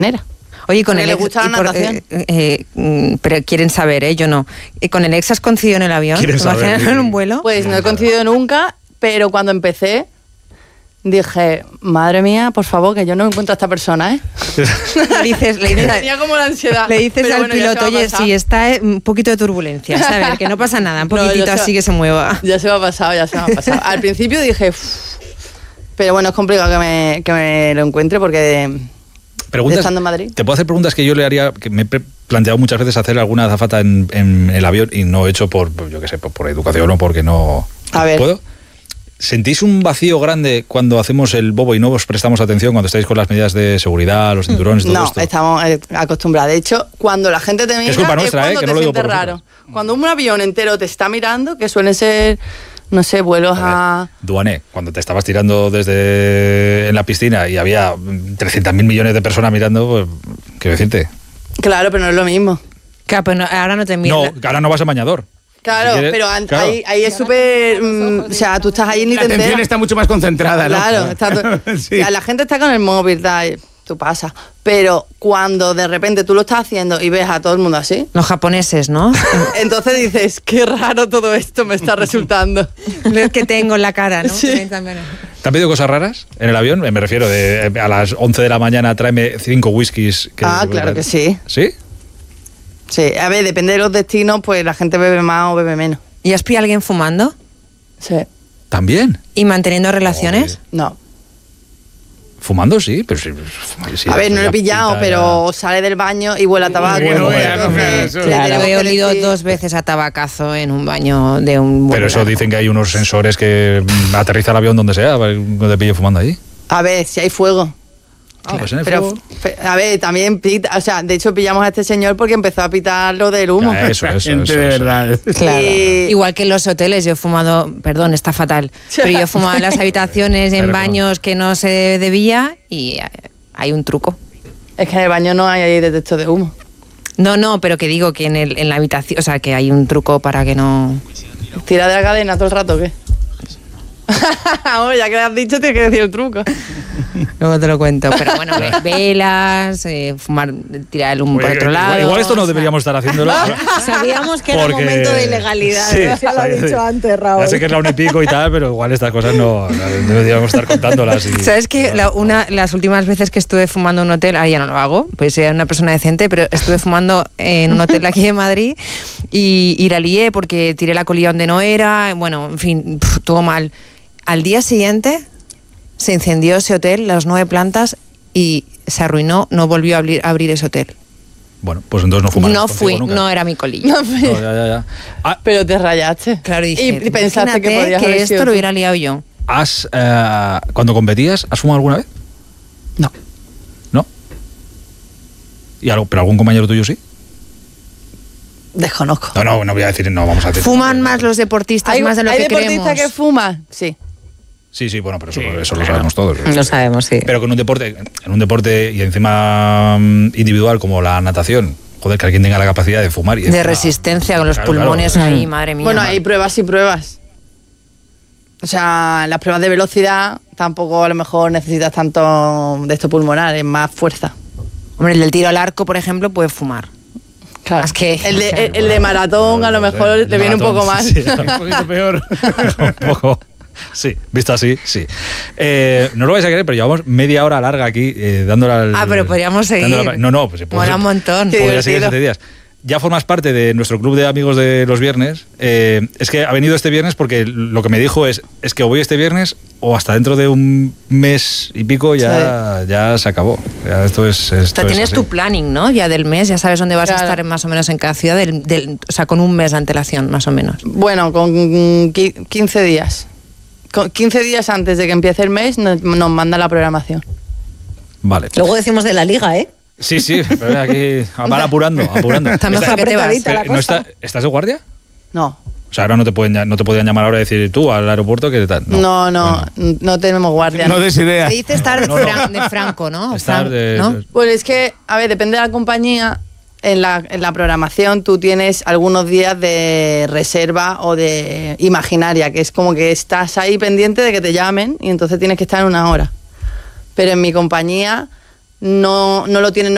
Oye, con el le ex, gusta la natación. Pero quieren saber, yo no. ¿Con el ex has coincidido en el avión? ¿Te imaginas en un vuelo? Pues no he coincidido nunca, pero cuando empecé dije, madre mía, por favor, que yo no encuentro a esta persona, Tenía como la ansiedad. Le dices al piloto, oye, si está un poquito de turbulencia, ¿sabes? Que no pasa nada, un poquitito así que se mueva. Ya se me ha pasado. Al principio dije, pero bueno, es complicado que me lo encuentre porque... estando en Madrid. Te puedo hacer preguntas que yo le haría, que me he planteado muchas veces hacer alguna azafata en el avión y no he hecho por yo qué sé, por educación o porque no... A ver. ¿Puedo? ¿Sentís un vacío grande cuando hacemos el bobo y no os prestamos atención cuando estáis con las medidas de seguridad, los cinturones, todo esto? No, estamos acostumbrados. De hecho, cuando la gente te mira, es culpa nuestra, cuando que te no lo digo por raro. vosotros. Cuando un avión entero te está mirando, que suelen ser, no sé, vuelos a... Duané, cuando te estabas tirando en la piscina y había 300.000 millones de personas mirando, pues, quiero decirte. Claro, pero no es lo mismo. Claro, pero ahora no te miran. No, ahora no vas a bañador. Claro, si quieres, pero claro. ahí es súper... o sea, tú estás ahí y ni te enteras. La atención está mucho más concentrada, ¿no? Claro, Sí. la gente está con el móvil, tú pasas. Pero cuando de repente tú lo estás haciendo y ves a todo el mundo así... Los japoneses, ¿no? Entonces dices, qué raro todo esto me está resultando. Lo que tengo en la cara, ¿no? Sí. ¿Te han pedido cosas raras en el avión? Me refiero a las 11 de la mañana tráeme 5 whiskies. Claro que sí. ¿Sí? Sí, a ver, depende de los destinos, pues la gente bebe más o bebe menos. ¿Y has pillado a alguien fumando? Sí. ¿También? ¿Y manteniendo relaciones? No. Fumando sí, pero sí. A ver, no lo he pillado, pero sale del baño y huele a tabaco. Claro, he olido 2 veces a tabacazo en un baño de un... Pero eso dicen que hay unos sensores que aterriza el avión donde sea, no te pillo fumando ahí. A ver, si hay fuego. Pues en el Pero, fuego. a ver, también pita, o sea, de hecho pillamos a este señor porque empezó a pitar lo del humo. Ya, eso. De verdad. Claro. Igual que en los hoteles, yo he fumado, perdón, está fatal, pero yo he fumado en las habitaciones, en baños que no se debía y hay un truco. Es que en el baño no hay detector de humo. No, pero que digo que en la habitación, o sea, que hay un truco para que no... ¿Tira de la cadena todo el rato o qué? Oye, ya que lo has dicho, tienes que decir el truco. Luego te lo cuento, pero bueno, velas, fumar, tirar el humo por otro lado. Igual esto no deberíamos estar haciéndolo. Sabíamos que era momento de ilegalidad. Sí, Ya lo ha dicho antes, Raúl. Ya sé que es la 1 y pico y tal, pero igual estas cosas no deberíamos estar contándolas. ¿Sabes que las últimas veces que estuve fumando en un hotel, ahora ya no lo hago, pues era una persona decente, pero estuve fumando en un hotel aquí de Madrid y la lié porque tiré la colilla donde no era, bueno, en fin, todo mal. Al día siguiente se incendió ese hotel, las 9 plantas, y se arruinó, no volvió a abrir ese hotel. Bueno, pues entonces no fumarás. No fui, nunca. no era mi colilla. Ya. Pero te rayaste. Claro, dije, y pensaste que podías que haber esto sido lo tú. hubiera liado yo. Cuando competías, ¿has fumado alguna vez? No. ¿No? ¿Pero algún compañero tuyo sí? Desconozco. No voy a decir, no vamos a decir. ¿Fuman más los deportistas más de lo que creemos? ¿Hay deportistas que fuman? Sí. Sí, bueno, pero eso lo sabemos todos. Lo sabemos, sí. Pero que en un deporte y encima individual como la natación, joder, que alguien tenga la capacidad de fumar y de resistencia con los pulmones ahí, madre mía. Bueno, hay pruebas y pruebas. O sea, las pruebas de velocidad tampoco a lo mejor necesitas tanto de esto pulmonar, es más fuerza. Hombre, el del tiro al arco, por ejemplo, puede fumar. Claro. Es que el de maratón a lo mejor le viene un poco más. Sí, un poquito peor. Un poco. Sí, visto así, sí. No lo vais a creer, pero llevamos media hora larga aquí dándole al... pero podríamos seguir. No, pues mola un montón. Podría seguir 7 días. Ya formas parte de nuestro club de amigos de los viernes. Es que ha venido este viernes porque lo que me dijo es que o voy este viernes o hasta dentro de un mes y pico ya se acabó. Ya esto es tienes así. tu planning, ¿no? Ya del mes, ya sabes dónde vas a estar más o menos en cada ciudad, o sea, con un mes de antelación, más o menos. Bueno, con 15 días. 15 días antes de que empiece el mes nos manda la programación. Vale. Luego decimos de la liga, ¿eh? Sí, pero aquí van apurando. Está mejor que te vas. ¿Estás de guardia? No. O sea, ahora no te podían llamar ahora y decir tú al aeropuerto que tal. No tenemos guardia. No des idea. Se dice estar de franco, ¿no? ¿no? Pues es que, a ver, depende de la compañía. En la programación tú tienes algunos días de reserva o de imaginaria, que es como que estás ahí pendiente de que te llamen y entonces tienes que estar en una hora. Pero en mi compañía no lo tienen.